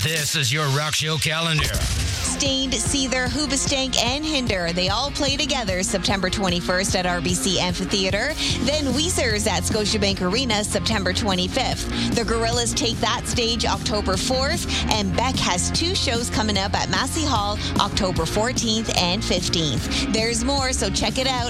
This is your rock show calendar. Stained, Seether, Hoobastank, and Hinder. They all play together September 21st at RBC Amphitheater. Then Weezer's at Scotiabank Arena September 25th. The Gorillaz take that stage October 4th. And Beck has 2 shows coming up at Massey Hall October 14th and 15th. There's more, so check it out